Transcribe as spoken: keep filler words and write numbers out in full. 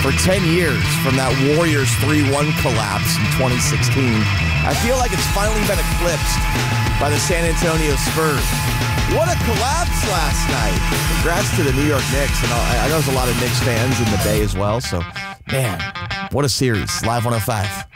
for ten years from that Warriors three one collapse in twenty sixteen. I feel like it's finally been eclipsed by the San Antonio Spurs. What a collapse last night. Congrats to the New York Knicks. And I know there's a lot of Knicks fans in the Bay as well. So, man, what a series. Live one oh five.